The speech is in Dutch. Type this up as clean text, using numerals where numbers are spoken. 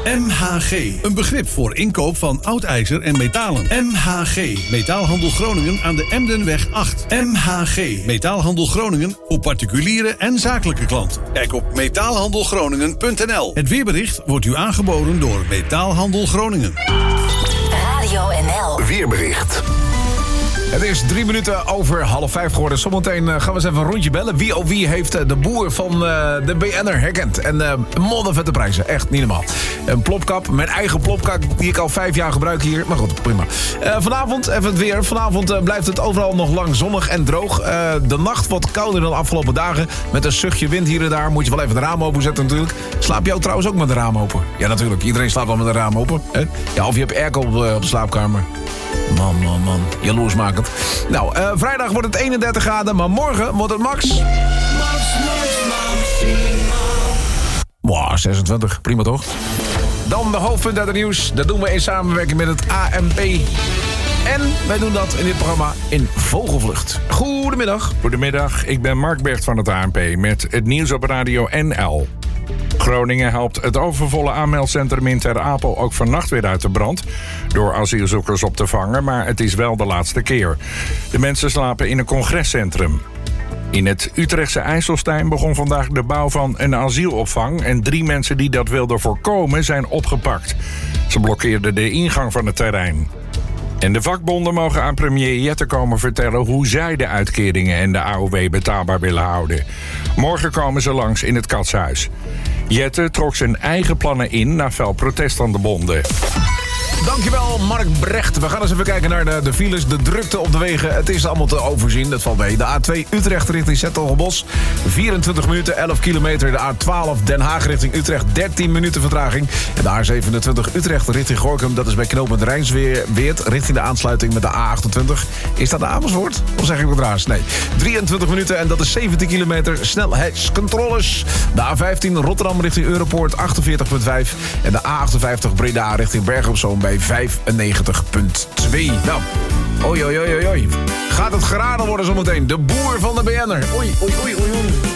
MHG, een begrip voor inkoop van oud ijzer en metalen. MHG, Metaalhandel Groningen aan de Emdenweg 8. MHG, Metaalhandel Groningen voor particuliere en zakelijke klanten. Kijk op metaalhandelgroningen.nl. Het weerbericht wordt u aangeboden door Metaalhandel Groningen. Radio NL. Weerbericht. Het is 3 minuten over 4:30 geworden. Zometeen gaan we eens even een rondje bellen. Wie heeft de boer van de BN'er herkend? En moddervette prijzen. Echt niet normaal. Een plopkap. Mijn eigen plopkap die ik al 5 jaar gebruik hier. Maar goed, prima. Vanavond, even het weer. Vanavond blijft het overal nog lang zonnig en droog. De nacht wat kouder dan de afgelopen dagen. Met een zuchtje wind hier en daar. Moet je wel even de raam open zetten natuurlijk. Slaap jij trouwens ook met de raam open? Ja, natuurlijk. Iedereen slaapt wel met de raam open. Hè? Ja, of je hebt airco op de slaapkamer. Man. Jaloersmakend. Nou, vrijdag wordt het 31 graden, maar morgen wordt het max. Wow, 26. Prima toch? Dan de hoofdpunten uit het nieuws. Dat doen we in samenwerking met het ANP. En wij doen dat in dit programma in vogelvlucht. Goedemiddag. Goedemiddag, ik ben Mark Bert van het ANP met het nieuws op Radio NL. Groningen helpt het overvolle aanmeldcentrum in Ter Apel ook vannacht weer uit de brand door asielzoekers op te vangen, maar het is wel de laatste keer. De mensen slapen in een congrescentrum. In het Utrechtse IJsselstein begon vandaag de bouw van een asielopvang en 3 mensen die dat wilden voorkomen zijn opgepakt. Ze blokkeerden de ingang van het terrein. En de vakbonden mogen aan premier Jette komen vertellen hoe zij de uitkeringen en de AOW betaalbaar willen houden. Morgen komen ze langs in het Katshuis. Jette trok zijn eigen plannen in na fel protest van de bonden. Dankjewel, Mark Brecht. We gaan eens even kijken naar de files, de drukte op de wegen. Het is allemaal te overzien, dat valt mee. De A2 Utrecht richting Zettelgebos, 24 minuten, 11 kilometer. De A12 Den Haag richting Utrecht, 13 minuten vertraging. En de A27 Utrecht richting Gorinchem, dat is bij knooppunt Rijnsweert, richting de aansluiting met de A28. Is dat de Amersfoort? Of zeg ik wat raars? Nee. 23 minuten en dat is 17 kilometer. Snelheidscontroles. De A15 Rotterdam richting Europoort, 48,5. En de A58 Breda richting Bergen op Zoom bij 95,2. Nou, oei. Gaat het geraden worden zometeen? De boer van de BN'er. Oei.